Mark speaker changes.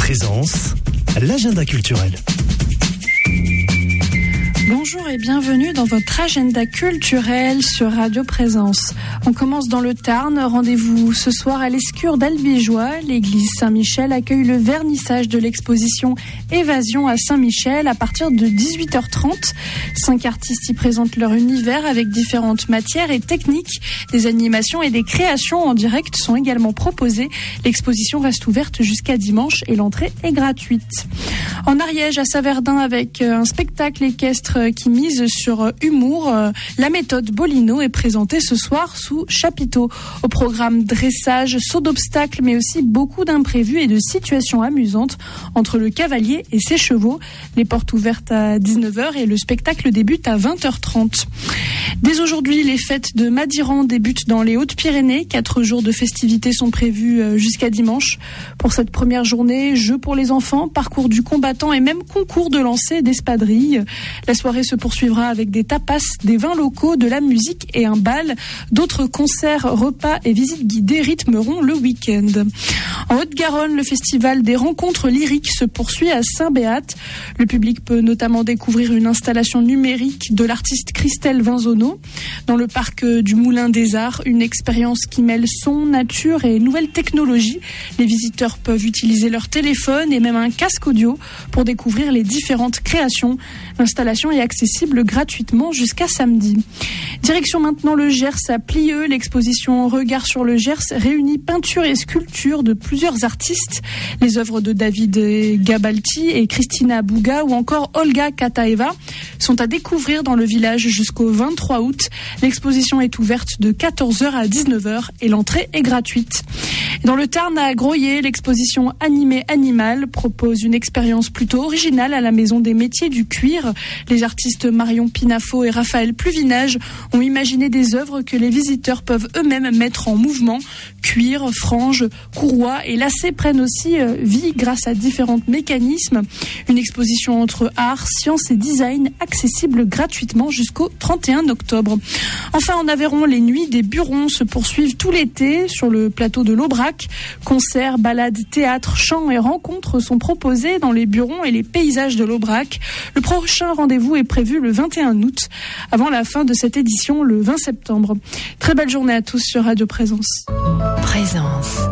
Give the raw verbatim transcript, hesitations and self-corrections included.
Speaker 1: Présence, l'agenda culturel.
Speaker 2: Bonjour et bienvenue dans votre agenda culturel sur Radio Présence. On commence dans le Tarn. Rendez-vous ce soir à l'Escure d'Albigeois. L'église Saint-Michel accueille le vernissage de l'exposition Évasion à Saint-Michel à partir de dix-huit heures trente. Cinq artistes y présentent leur univers avec différentes matières et techniques. Des animations et des créations en direct sont également proposées. L'exposition reste ouverte jusqu'à dimanche et l'entrée est gratuite. En Ariège, à Saverdin, avec un spectacle équestre qui mise sur humour, la méthode Bolino est présentée ce soir sous chapiteau. Au programme dressage, saut d'obstacles, mais aussi beaucoup d'imprévus et de situations amusantes entre le cavalier et ses chevaux. Les portes ouvertes à dix-neuf heures et le spectacle débute à vingt heures trente. Dès aujourd'hui, les fêtes de Madiran débutent dans les Hautes-Pyrénées. Quatre jours de festivités sont prévus jusqu'à dimanche. Pour cette première journée, jeux pour les enfants, parcours du combattant et même concours de lancer d'espadrilles. La soirée se poursuivra avec des tapas, des vins locaux, de la musique et un bal. D'autres concerts, repas et visites guidées rythmeront le week-end. En Haute-Garonne, le festival des rencontres lyriques se poursuit à Saint-Béat. Le public peut notamment découvrir une installation numérique de l'artiste Christelle Vinzonneau dans le parc du Moulin des Arts, une expérience qui mêle son, nature et nouvelles technologies. Les visiteurs peuvent utiliser leur téléphone et même un casque audio pour découvrir les différentes créations. L'installation est accessible gratuitement jusqu'à samedi. Direction maintenant le Gers à Plieux. L'exposition Regard sur le Gers réunit peinture et sculpture de plusieurs artistes. Les œuvres de David Gabalti et Christina Bouga ou encore Olga Kataeva sont à découvrir dans le village jusqu'au vingt-trois août. L'exposition est ouverte de quatorze heures à dix-neuf heures et l'entrée est gratuite. Dans le Tarn à Groyer, l'exposition Animé Animal propose une expérience plutôt originale à la Maison des Métiers du Cuir. Les artistes Marion Pinafo et Raphaël Pluvinage ont imaginé des œuvres que les visiteurs peuvent eux-mêmes mettre en mouvement. Cuir, franges, courroies et lacets prennent aussi vie grâce à différents mécanismes. Une exposition entre art, science et design accessible gratuitement jusqu'au trente et un octobre. Enfin, en Aveyron, les nuits des Burons se poursuivent tout l'été sur le plateau de l'Aubrac. Concerts, balades, théâtres, chants et rencontres sont proposés dans les Burons et les paysages de l'Aubrac. Le prochain rendez-vous est prévu le vingt et un août, avant la fin de cette édition le vingt septembre. Très belle journée à tous sur Radio Présence.
Speaker 3: Présence.